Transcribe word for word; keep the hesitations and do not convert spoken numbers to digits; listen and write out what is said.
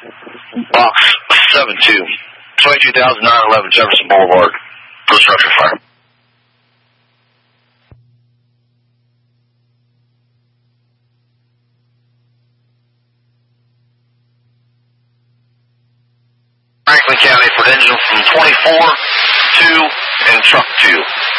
Box seven two, twenty-two thousand nine eleven Jefferson Boulevard, for structure fire. Franklin County for engine from twenty-four, two, and truck two.